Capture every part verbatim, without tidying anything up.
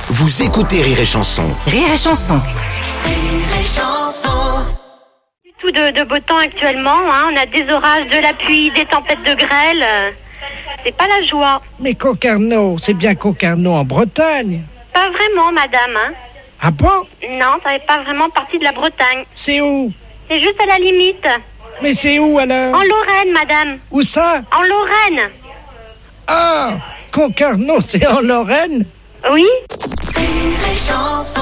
Vous écoutez Rire et Chanson. Rire et Chanson. Rire et Chanson. Tout de, de beau temps actuellement, hein. On a des orages, de la pluie, des tempêtes de grêle. euh, C'est pas la joie. Mais Concarneau, c'est bien Concarneau en Bretagne. Pas vraiment, madame. Hein. Ah bon? Non, ça n'est pas vraiment partie de la Bretagne. C'est où? C'est juste à la limite. Mais c'est où alors? En Lorraine, madame. Où ça? En Lorraine. Ah, Concarneau, c'est en Lorraine? Oui. Rire et Chanson.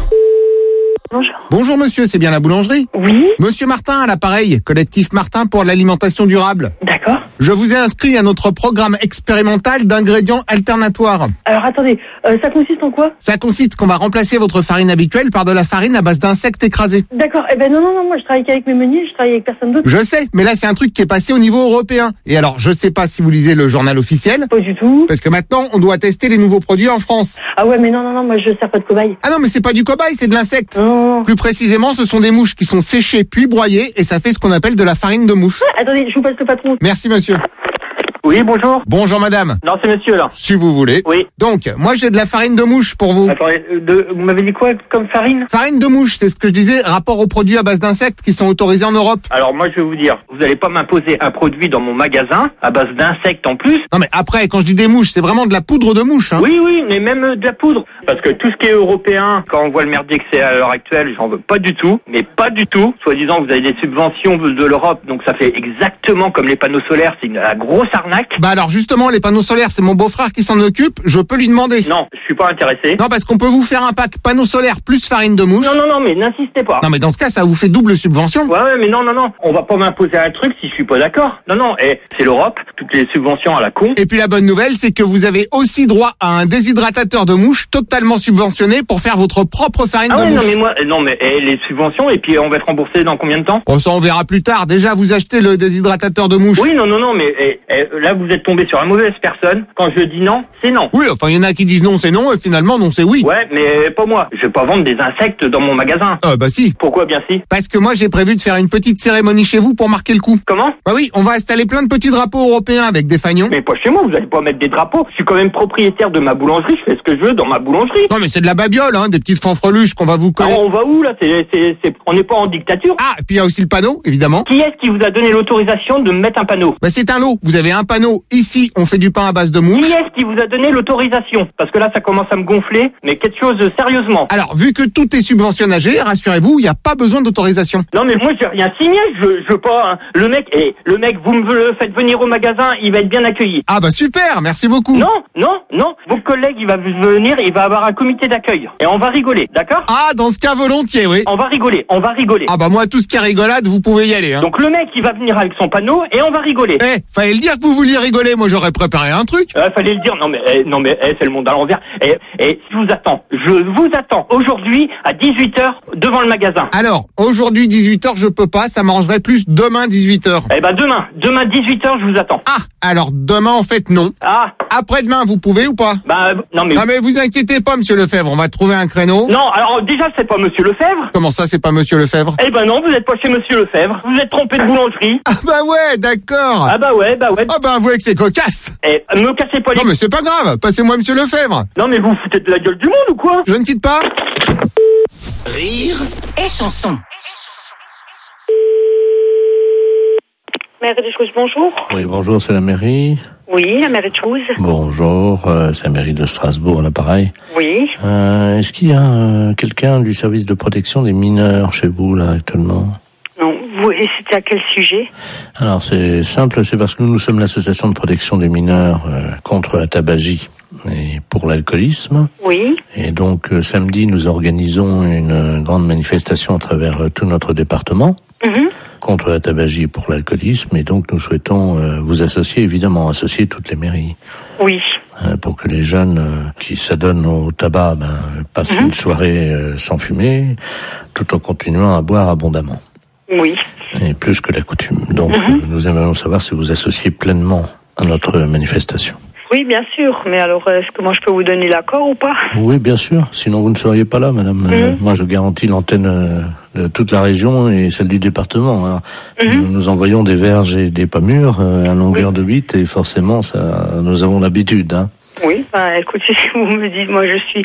Bonjour. Bonjour monsieur, c'est bien la boulangerie? Oui. Monsieur Martin à l'appareil, collectif Martin pour l'alimentation durable. D'accord. Je vous ai inscrit à notre programme expérimental d'ingrédients alternatoires. Alors attendez, euh, ça consiste en quoi? Ça consiste qu'on va remplacer votre farine habituelle par de la farine à base d'insectes écrasés. D'accord, eh ben non, non, non, moi je travaille qu'avec mes meuniers, je travaille avec personne d'autre. Je sais, mais là c'est un truc qui est passé au niveau européen. Et alors, je sais pas si vous lisez le journal officiel, Pas du tout. parce que maintenant on doit tester les nouveaux produits en France. Ah ouais, mais non, non, non, moi je sers pas de cobaye. Ah non, mais c'est pas du cobaye, c'est de l'insecte. Non, non, non. Plus précisément, ce sont des mouches qui sont séchées puis broyées et ça fait ce qu'on appelle de la farine de mouche. Attendez, je vous passe le patron. Merci monsieur. Oui, bonjour. Bonjour madame. Non, c'est monsieur, là. Si vous voulez. Oui. Donc, moi j'ai de la farine de mouche pour vous. Attendez, euh, de, vous m'avez dit quoi comme farine? Farine de mouche, c'est ce que je disais, rapport aux produits à base d'insectes qui sont autorisés en Europe. Alors, moi, je vais vous dire, vous n'allez pas m'imposer un produit dans mon magasin à base d'insectes en plus. Non mais après, quand je dis des mouches, c'est vraiment de la poudre de mouche. Hein. Oui, oui, mais même euh, de la poudre. Parce que tout ce qui est européen, quand on voit le merdier que c'est à l'heure actuelle, j'en veux pas du tout. Mais pas du tout. Soi-disant, vous avez des subventions de, de l'Europe, donc ça fait exactement comme les panneaux solaires, c'est une la grosse arnaque. Bah alors justement, les panneaux solaires, c'est mon beau-frère qui s'en occupe, je peux lui demander. Non, je suis pas intéressé. Non, parce qu'on peut vous faire un pack panneaux solaires plus farine de mouche. Non, non, non, mais n'insistez pas. Non mais dans ce cas, ça vous fait double subvention. Ouais, ouais, mais non, non, non. On va pas m'imposer un truc si je suis pas d'accord. Non, non, et c'est l'Europe, toutes les subventions à la con. Et puis la bonne nouvelle, c'est que vous avez aussi droit à un déshydratateur de mouche totalement subventionné pour faire votre propre farine Ah de ouais, mouche. non, mais moi, euh, non, mais et les subventions, et puis on va être remboursé dans combien de temps? Bon, ça on verra plus tard. Déjà, vous achetez le déshydratateur de mouche. Oui, non, non, non, mais et, et, là, vous êtes tombé sur la mauvaise personne. Quand je dis non, c'est non. Oui, enfin, il y en a qui disent non, c'est non, et finalement, non, c'est oui. Ouais, mais pas moi. Je vais pas vendre des insectes dans mon magasin. Ah bah si. Pourquoi bien si? Parce que moi, j'ai prévu de faire une petite cérémonie chez vous pour marquer le coup. Comment? Bah oui, on va installer plein de petits drapeaux européens avec des fanions. Mais pas chez moi, vous allez pas mettre des drapeaux. Je suis quand même propriétaire de ma boulangerie, je fais ce que je veux dans ma boulangerie. Non mais c'est de la babiole, hein, des petites fanfreluches qu'on va vous coller. Alors, on va où, là? C'est, c'est, c'est... On n'est pas en dictature. Ah, et puis il y a aussi le panneau, évidemment. Qui est-ce qui vous a donné l'autorisation de me mettre un panneau? Bah c'est un lot. Vous avez un panneau. Ici, on fait du pain à base de mouche. Qui est-ce qui vous a donné l'autorisation? Parce que là, ça commence à me gonfler, mais quelque chose de sérieusement. Alors, vu que tout est subventionné, rassurez-vous, il n'y a pas besoin d'autorisation. Non, mais moi, j'ai rien signé, je, je veux pas, hein. Le mec, et le mec, vous me le faites venir au magasin, il va être bien accueilli. Ah bah super, merci beaucoup. Non, non, non, vos collègues, il va venir, il va avoir un comité d'accueil. Et on va rigoler, d'accord? Ah, dans ce cas, volontiers, oui. On va rigoler, on va rigoler. Ah bah moi, tout ce qui est rigolade, vous pouvez y aller. Hein. Donc le mec, il va venir avec son panneau, et on va rigoler. Eh, fallait le dire que vous vouliez rigoler, moi j'aurais préparé un truc. Euh, fallait le dire, non mais, eh, non mais, eh, c'est le monde à l'envers. Et, et je vous attends, je vous attends aujourd'hui à dix-huit heures devant le magasin. Alors, aujourd'hui dix-huit heures, je peux pas, ça m'arrangerait plus demain dix-huit heures. Eh ben demain, demain dix-huit heures, je vous attends. Ah, alors demain en fait non. Ah, Après-demain, vous pouvez ou pas? bah, non mais... Non mais vous inquiétez pas, monsieur Lefebvre, on va trouver un créneau. Non, alors déjà, c'est pas Monsieur Lefebvre. Comment ça, c'est pas monsieur Lefebvre? Eh ben non, vous êtes pas chez Monsieur Lefebvre. Vous êtes trompé de boulangerie. Ah bah ouais, d'accord. Ah bah ouais, bah ouais. Ah bah avouez que c'est cocasse. Eh, me cassez pas les... Non mais c'est pas grave, passez-moi monsieur Lefebvre. Non mais vous vous foutez de la gueule du monde ou quoi? Je ne quitte pas. Rire Et Chanson. Mère des choses, bonjour. Oui, bonjour, c'est la mairie. Oui, la mère des choses. Bonjour, euh, c'est la mairie de Strasbourg, à l'appareil. Oui. Euh, est-ce qu'il y a euh, quelqu'un du service de protection des mineurs chez vous, là, actuellement? Non, vous, et c'était à quel sujet? Alors, c'est simple, c'est parce que nous, nous sommes l'association de protection des mineurs euh, contre la tabagie et pour l'alcoolisme. Oui. Et donc, euh, samedi, nous organisons une euh, grande manifestation à travers euh, tout notre département. Mhm. Contre la tabagie et pour l'alcoolisme, et donc nous souhaitons euh, vous associer, évidemment, associer toutes les mairies, Oui. euh, pour que les jeunes euh, qui s'adonnent au tabac ben, passent Mhm. une soirée euh, sans fumer, tout en continuant à boire abondamment, Oui. et plus que la coutume. Donc Mhm. euh, nous aimerions savoir si vous associez pleinement à notre manifestation. Oui, bien sûr. Mais alors, est-ce que moi je peux vous donner l'accord ou pas? Oui, bien sûr, sinon vous ne seriez pas là, madame. Mhm. Euh, moi, je garantis l'antenne euh, de toute la région et celle du département. Alors, Mhm. nous, nous envoyons des verges et des pommures euh, à longueur de huit, et forcément, ça, nous avons l'habitude. Hein. Oui. Enfin, écoutez, si vous me dites, moi je suis